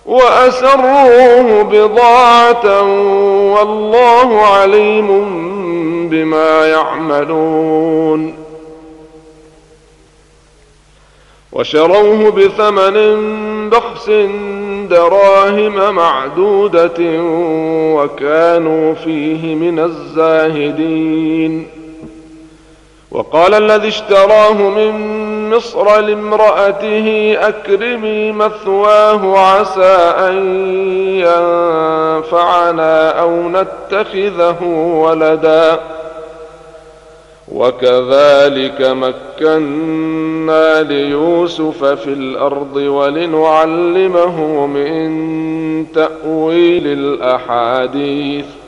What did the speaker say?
وأسروه بضاعة والله عليم بما يعملون. وشروه بثمن بخس دراهم معدودة وكانوا فيه من الزاهدين. وقال الذي اشتراه من مصر لامرأته أكرمي مثواه عسى أن ينفعنا أو نتخذه ولدا وكذلك مكنا ليوسف في الأرض ولنعلمه من تأويل الأحاديث